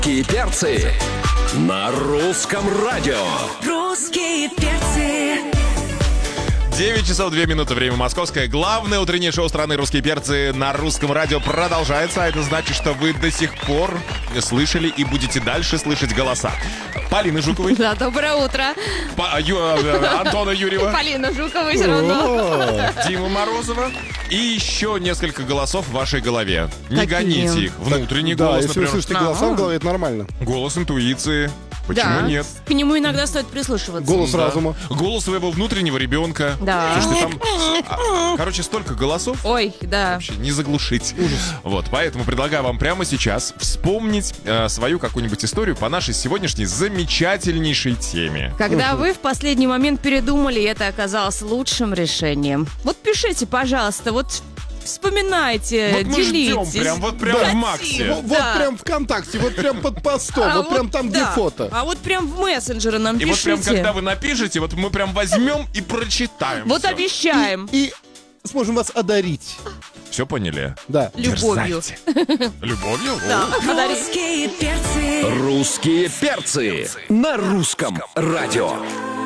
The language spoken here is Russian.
Русские перцы на русском радио. Русские перцы. 9 часов 2 минуты, время московское. Главное утреннее шоу страны «Русские перцы» на русском радио продолжается. А это значит, что вы до сих пор слышали и будете дальше слышать голоса Полины Жуковой. Да, доброе утро. Антона Юрьева. Полина Жукова все равно. Димы Морозова. И еще несколько голосов в вашей голове. Не Какие? гоните их. Внутренний Да, голос, если вы например. слышите голоса в голове, это нормально. Голос интуиции. Почему Да. нет? К нему иногда стоит прислушиваться. Голос Да. разума. Голос своего внутреннего ребенка. Да. Слушайте, там, короче, столько голосов. Ой, да. Вообще не заглушить. Вот, поэтому предлагаю вам прямо сейчас вспомнить свою какую-нибудь историю по нашей сегодняшней замечательнейшей теме. Когда вы в последний момент передумали, и это оказалось лучшим решением. Вот пишите, пожалуйста, вот вспоминайте, Вот мы делитесь. ждем прям в Максе. Вот Да. прям ВКонтакте, вот прям под постом, вот прям там, где да. фото. А вот прям в мессенджеры нам И вот пишите. прям, когда вы напишете, вот мы прям возьмем и прочитаем. Вот всё. обещаем. И сможем вас одарить. Все поняли? Да. Любовью. Дерзайте. Любовью? Да, подари. Русские перцы. Русские перцы на русском радио.